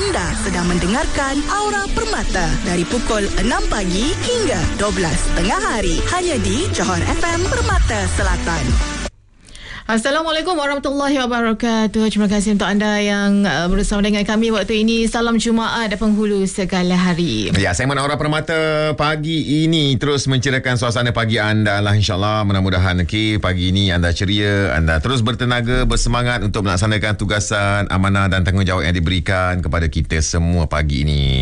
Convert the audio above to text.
Anda sedang mendengarkan Aura Permata dari pukul 6 pagi hingga 12 tengah hari. Hanya di Johor FM Permata Selatan. Assalamualaikum warahmatullahi wabarakatuh. Terima kasih untuk anda yang bersama dengan kami waktu ini. Salam Jumaat dan penghulu segala hari. Ya, segmen Aura Permata pagi ini terus mencerahkan suasana pagi anda lah, insyaAllah. Mudah-mudahan pagi ini anda ceria, anda terus bertenaga, bersemangat untuk melaksanakan tugasan, amanah dan tanggungjawab yang diberikan kepada kita semua pagi ini.